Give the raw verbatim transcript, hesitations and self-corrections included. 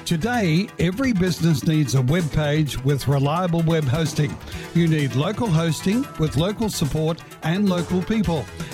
Today, every business needs a web page with reliable web hosting. You need local hosting with local support and local people.